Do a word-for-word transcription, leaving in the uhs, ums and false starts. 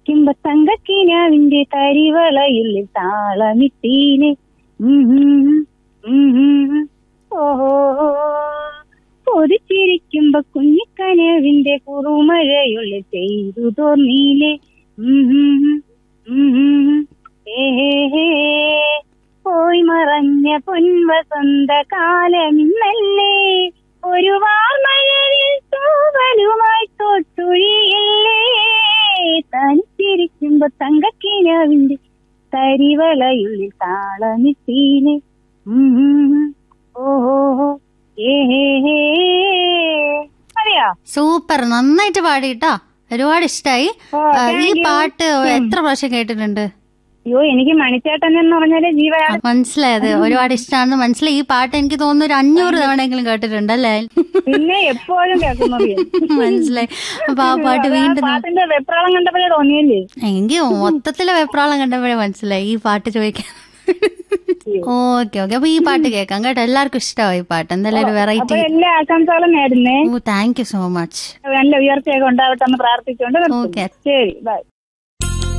ചിരിക്കുമ്പോ തങ്കക്കിനാവിന്റെ തരിവളയിൽ താളമിട്ടീനെ. ഓഹോ പൊതിച്ചിരിക്കുമ്പോ കുഞ്ഞിക്കനവിന്റെ കുറുമഴയുള്ളിൽ ചെയ്തു തോന്നീലേ. ഏഹേ പോയി മറഞ്ഞ പൊൻവസന്ത കാലമിന്നല്ലേ, ഒരു വാർമഴയിൽ തൂവലുമായി തൊട്ടുഴിയില്ലേ. തനിച്ചിരിക്കുമ്പോ തങ്കക്കിനാവിന്റെ തരിവളയുള്ളിൽ താളമിട്ടീനെ. ഓഹോ ഏഹേ അറിയാ. സൂപ്പർ, നന്നായിട്ട് പാടിട്ടാ, ഒരുപാട് ഇഷ്ടായി. ഈ പാട്ട് എത്ര പ്രാവശ്യം കേട്ടിട്ടുണ്ട്? അയ്യോ, എനിക്ക് മണിച്ചേട്ടൻ എന്ന് പറഞ്ഞാല് ജീവ. മനസ്സിലായത്, ഒരുപാട് ഇഷ്ടമാണെന്ന് മനസ്സിലായി. ഈ പാട്ട് എനിക്ക് തോന്നുന്നു ഒരു അഞ്ഞൂറ് തവണയെങ്കിലും കേട്ടിട്ടുണ്ടല്ലേ? പിന്നെ എപ്പോഴും കേൾക്കുന്നത് മനസ്സിലായി. അപ്പൊ ആ പാട്ട് വീണ്ടും പാട്ടിന്റെ വെപ്രാളം കണ്ടപ്പോഴേ തോന്നിയല്ലേ? എനിക്ക് മൊത്തത്തിലെ വെപ്രാളം കണ്ടപ്പോഴേ മനസ്സിലായി ഈ പാട്ട് ചോദിക്കാൻ. ഓക്കെ ഓക്കെ, അപ്പൊ ഈ പാട്ട് കേൾക്കാം കേട്ടോ. എല്ലാവർക്കും ഇഷ്ടമായി ഈ പാട്ട്, എന്തായാലും ഒരു വെറൈറ്റി. എല്ലാ ആശംസകളും നേടുന്നേ. ഓ താങ്ക് യു സോ മച്ച്. നല്ല ഉയർച്ചയൊക്കെ ഉണ്ടാവട്ടെ എന്ന് പ്രാർത്ഥിച്ചുകൊണ്ട്. ഓക്കെ, ശരി, ബൈ.